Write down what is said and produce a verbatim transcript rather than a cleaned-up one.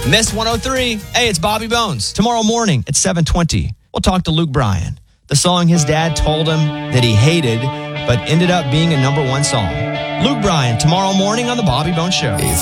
Miss one oh three. Hey, it's Bobby Bones. Tomorrow morning at seven twenty, we'll talk to Luke Bryan. The song his dad told him that he hated, but ended up being a number one song. Luke Bryan, tomorrow morning on The Bobby Bones Show.